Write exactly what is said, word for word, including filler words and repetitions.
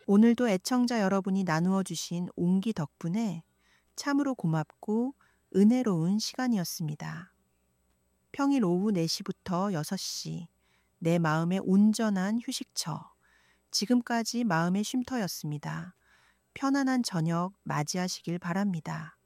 오늘도 애청자 여러분이 나누어 주신 온기 덕분에 참으로 고맙고 은혜로운 시간이었습니다. 평일 오후 네 시부터 여섯 시, 내 마음의 온전한 휴식처. 지금까지 마음의 쉼터였습니다. 편안한 저녁 맞이하시길 바랍니다.